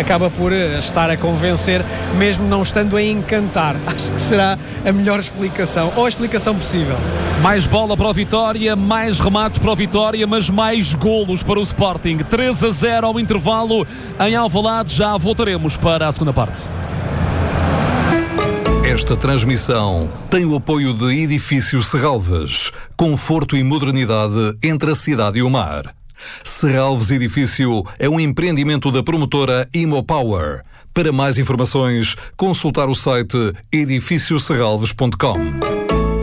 acaba por estar a convencer, mesmo não estando a encantar. Acho que será a melhor explicação, ou a explicação possível. Mais bola para o Vitória, mais remates para o Vitória, mas mais golos para o Sporting. 3-0 ao intervalo em Alvalade. Já voltaremos para a segunda parte. Esta transmissão tem o apoio de Edifício Serralves. Conforto e modernidade entre a cidade e o mar. Serralves Edifício é um empreendimento da promotora Imopower. Para mais informações, consultar o site edifícioserralves.com.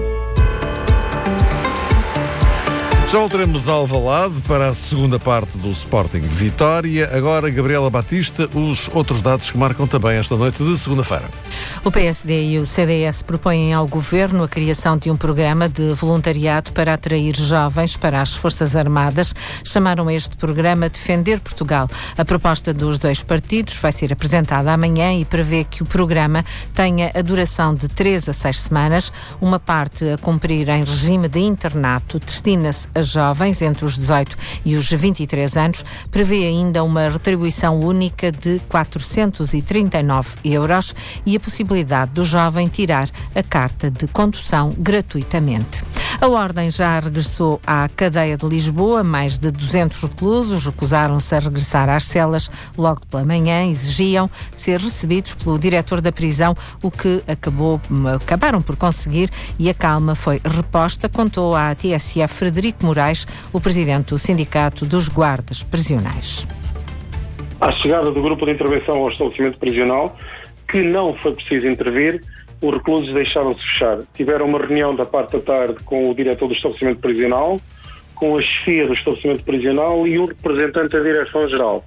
Já voltaremos ao Alvalade para a segunda parte do Sporting Vitória. Agora, Gabriela Batista, os outros dados que marcam também esta noite de segunda-feira. O PSD e o CDS propõem ao Governo a criação de um programa de voluntariado para atrair jovens para as Forças Armadas. Chamaram este programa Defender Portugal. A proposta dos dois partidos vai ser apresentada amanhã e prevê que o programa tenha a duração de 3 a 6 semanas. Uma parte a cumprir em regime de internato destina-se a jovens entre os 18 e os 23 anos, prevê ainda uma retribuição única de 439 euros e a possibilidade do jovem tirar a carta de condução gratuitamente. A Ordem já regressou à cadeia de Lisboa. Mais de 200 reclusos recusaram-se a regressar às celas logo pela manhã, exigiam ser recebidos pelo diretor da prisão, o que acabaram por conseguir, e a calma foi reposta, contou à TSF Frederico Moraes, o presidente do Sindicato dos Guardas Prisionais. À chegada do grupo de intervenção ao estabelecimento prisional, que não foi preciso intervir, os reclusos deixaram-se fechar. Tiveram uma reunião da parte da tarde com o diretor do estabelecimento prisional, com a chefia do estabelecimento prisional e o representante da Direção-Geral.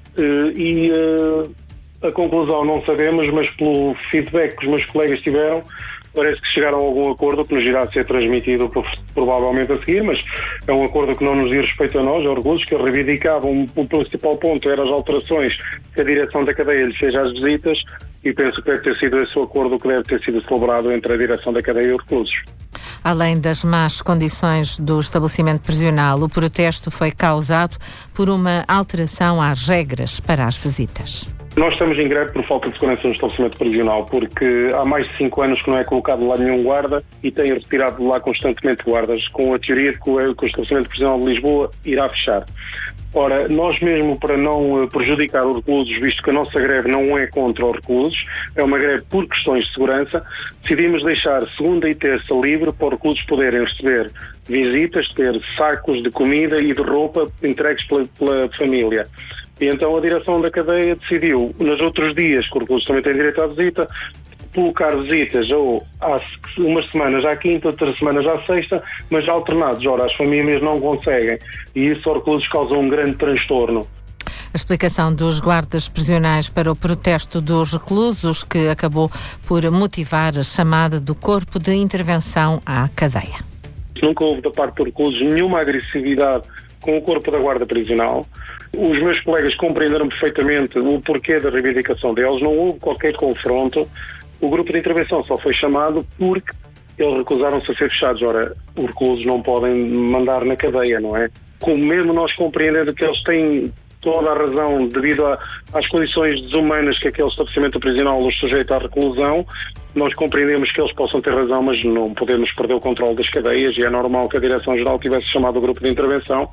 A conclusão não sabemos, mas pelo feedback que os meus colegas tiveram, parece que chegaram a algum acordo que nos irá ser transmitido provavelmente a seguir, mas é um acordo que não nos diz respeito a nós, aos reclusos, que reivindicavam. O principal ponto eram as alterações que a direção da cadeia lhe fez às visitas, e penso que deve ter sido esse o acordo que deve ter sido celebrado entre a direção da cadeia e os reclusos. Além das más condições do estabelecimento prisional, o protesto foi causado por uma alteração às regras para as visitas. Nós estamos em greve por falta de segurança no estabelecimento prisional, porque há mais de 5 anos que não é colocado lá nenhum guarda e tem retirado de lá constantemente guardas, com a teoria de que o estabelecimento prisional de Lisboa irá fechar. Ora, nós mesmo, para não prejudicar os reclusos, visto que a nossa greve não é contra os reclusos, é uma greve por questões de segurança, decidimos deixar segunda e terça livre para os reclusos poderem receber visitas, ter sacos de comida e de roupa entregues pela família. E então a direção da cadeia decidiu, nos outros dias, que os reclusos também têm direito à visita, colocar visitas ou há umas semanas à quinta, outras semanas à sexta, mas alternados. Ora, as famílias não conseguem e isso aos reclusos causa um grande transtorno. A explicação dos guardas prisionais para o protesto dos reclusos, que acabou por motivar a chamada do Corpo de Intervenção à cadeia. Nunca houve da parte dos reclusos nenhuma agressividade com o Corpo da Guarda Prisional. Os meus colegas compreenderam perfeitamente o porquê da reivindicação deles, não houve qualquer confronto. O grupo de intervenção só foi chamado porque eles recusaram-se a ser fechados. Ora, os reclusos não podem mandar na cadeia, não é? Como mesmo nós compreendendo que eles têm toda a razão devido às condições desumanas que aquele estabelecimento prisional os sujeita à reclusão, nós compreendemos que eles possam ter razão, mas não podemos perder o controle das cadeias e é normal que a Direção-Geral tivesse chamado o grupo de intervenção.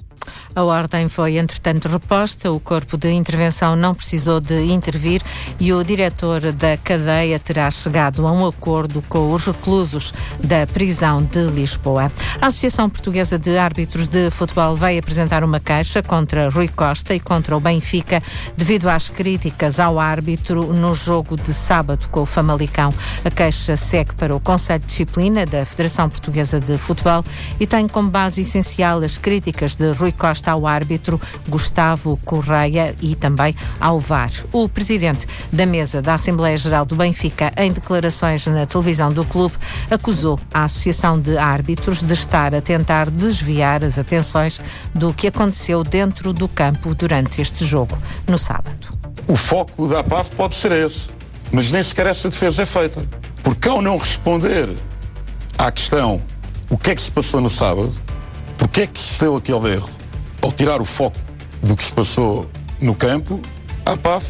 A ordem foi, entretanto, reposta. O Corpo de Intervenção não precisou de intervir e o diretor da cadeia terá chegado a um acordo com os reclusos da prisão de Lisboa. A Associação Portuguesa de Árbitros de Futebol vai apresentar uma queixa contra Rui Costa e contra o Benfica devido às críticas ao árbitro no jogo de sábado com o Famalicão. A queixa segue para o Conselho de Disciplina da Federação Portuguesa de Futebol e tem como base essencial as críticas de Rui Costa ao árbitro Gustavo Correia e também ao VAR. O presidente da mesa da Assembleia Geral do Benfica, em declarações na televisão do clube, acusou a Associação de Árbitros de estar a tentar desviar as atenções do que aconteceu dentro do campo durante este jogo, no sábado. O foco da APAF pode ser esse, mas nem sequer essa defesa é feita. Porque ao não responder à questão o que é que se passou no sábado, porque é que se deu aquele erro, ao tirar o foco do que se passou no campo, a APAF